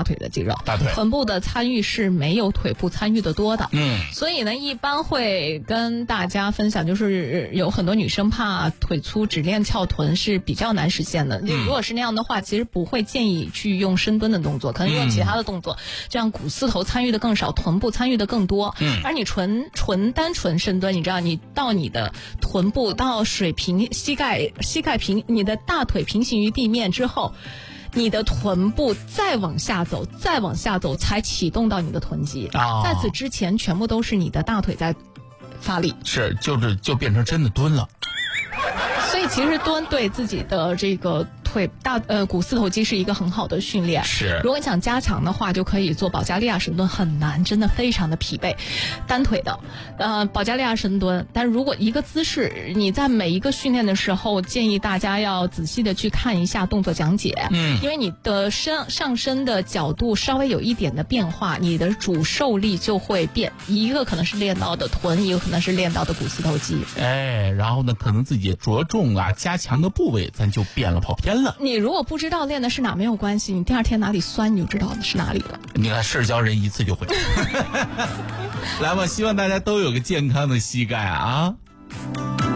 大腿的肌肉， 大腿臀部的参与是没有腿部参与的多的。所以呢，一般会跟大家分享，就是有很多女生怕腿粗只练翘臀是比较难实现的。如果是那样的话，其实不会建议去用深蹲的动作，可能用其他的动作，这样股四头参与的更少，臀部参与的更多。而你单纯深蹲，你知道，你到你的臀部到水平，膝盖平，你的大腿平行于地面之后，你的臀部再往下走才启动到你的臀肌。在此之前全部都是你的大腿在发力， 就变成真的蹲了。 所以其实蹲对自己的这个股四头肌是一个很好的训练。 是， 如果你想加强的话，就可以做保加利亚深蹲，很难，真的非常的疲惫。单腿的保加利亚深蹲，但如果一个姿势，你在每一个训练的时候，建议大家要仔细的去看一下动作讲解。因为你的上身的角度稍微有一点的变化，你的主受力就会变，一个可能是练到的臀，一个可能是练到的股四头肌。 然后呢，可能自己着重加强的部位，咱就变了，跑偏了。 你如果不知道练的是哪没有关系，你第二天哪里酸你就知道是哪里了。 你看事教人一次就会。来吧，希望大家都有个健康的膝盖啊。